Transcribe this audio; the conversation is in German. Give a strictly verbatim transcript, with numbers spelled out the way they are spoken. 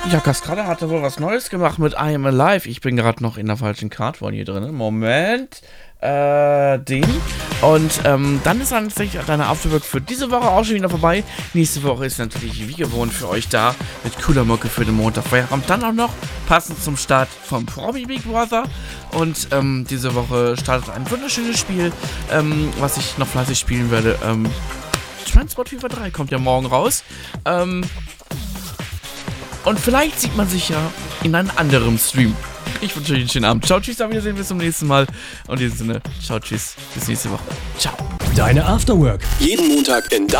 Ja, Kaskade hatte wohl was Neues gemacht mit I Am Alive. Ich bin gerade noch in der falschen Cardboard hier drin. Moment. Äh, den. Und ähm, dann ist dann tatsächlich deine Afterwork für diese Woche auch schon wieder vorbei. Nächste Woche ist natürlich wie gewohnt für euch da mit cooler Mucke für den Montag. Feierabend dann auch noch passend zum Start vom Promi Big Brother. Und ähm, diese Woche startet ein wunderschönes Spiel, ähm, was ich noch fleißig spielen werde. Ähm, Transport FIFA drei kommt ja morgen raus. Ähm, und vielleicht sieht man sich ja in einem anderen Stream. Ich wünsche euch einen schönen Abend. Ciao, tschüss, auf Wiedersehen, bis zum nächsten Mal. Und in diesem Sinne, ciao, tschüss, bis nächste Woche. Ciao. Deine Afterwork. Jeden Montag in